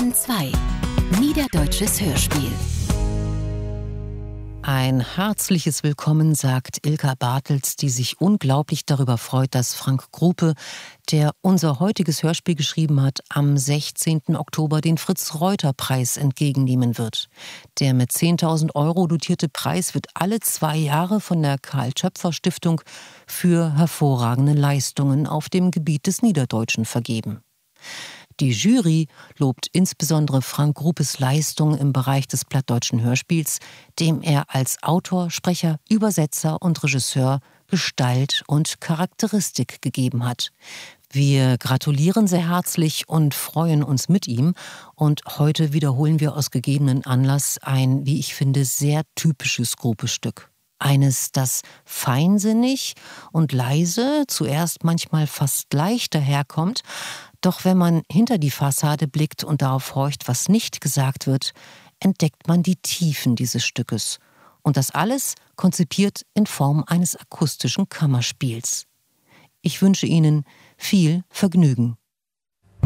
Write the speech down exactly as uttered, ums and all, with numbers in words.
Bayern zwei. Niederdeutsches Hörspiel. Ein herzliches Willkommen, sagt Ilka Bartels, die sich unglaublich darüber freut, dass Frank Grupe, der unser heutiges Hörspiel geschrieben hat, am sechzehnten Oktober den Fritz-Reuter-Preis entgegennehmen wird. Der mit zehntausend Euro dotierte Preis wird alle zwei Jahre von der Karl-Töpfer-Stiftung für hervorragende Leistungen auf dem Gebiet des Niederdeutschen vergeben. Die Jury lobt insbesondere Frank Grupes Leistung im Bereich des plattdeutschen Hörspiels, dem er als Autor, Sprecher, Übersetzer und Regisseur Gestalt und Charakteristik gegeben hat. Wir gratulieren sehr herzlich und freuen uns mit ihm. Und heute wiederholen wir aus gegebenen Anlass ein, wie ich finde, sehr typisches Gruppe-Stück. Eines, das feinsinnig und leise, zuerst manchmal fast leicht daherkommt, doch wenn man hinter die Fassade blickt und darauf horcht, was nicht gesagt wird, entdeckt man die Tiefen dieses Stückes. Und das alles konzipiert in Form eines akustischen Kammerspiels. Ich wünsche Ihnen viel Vergnügen.